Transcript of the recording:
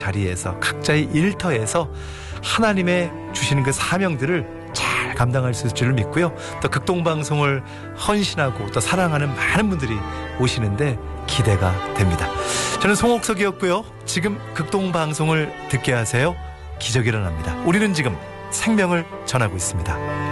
자리에서 각자의 일터에서 하나님의 주시는 그 사명들을 잘 감당할 수 있을 줄 믿고요. 또 극동방송을 헌신하고 또 사랑하는 많은 분들이 오시는데 기대가 됩니다. 저는 송옥석이었고요. 지금 극동방송을 듣게 하세요. 기적이 일어납니다. 우리는 지금 생명을 전하고 있습니다.